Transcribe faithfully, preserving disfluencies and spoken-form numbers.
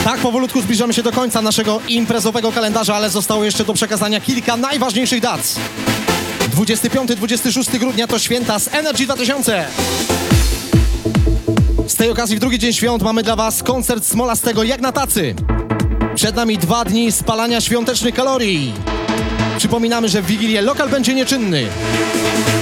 Tak, powolutku zbliżamy się do końca naszego imprezowego kalendarza, ale zostało jeszcze do przekazania kilka najważniejszych dat. dwudziestego piątego do dwudziestego szóstego grudnia to święta z Energy dwa tysiące. Z tej okazji w drugi dzień świąt mamy dla Was koncert Smolastego jak na tacy. Przed nami dwa dni spalania świątecznych kalorii. Przypominamy, że w Wigilię lokal będzie nieczynny.